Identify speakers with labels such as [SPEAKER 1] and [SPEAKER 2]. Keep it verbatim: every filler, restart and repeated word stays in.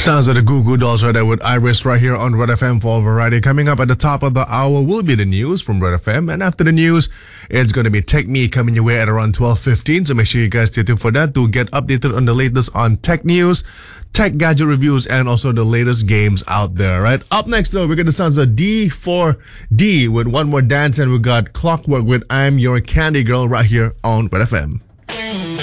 [SPEAKER 1] Sounds like the Goo Goo Dolls right there with Iris right here on Red F M for Variety. Coming up at the top of the hour will be the news from Red F M. And after the news, it's going to be Tech Me coming your way at around twelve fifteen. So make sure you guys stay tuned for that to get updated on the latest on tech news, tech gadget reviews, and also the latest games out there, right? Up next, though, we're going to sound of D four D with One More Dance. And we got Clockwork with I'm Your Candy Girl right here on Red F M.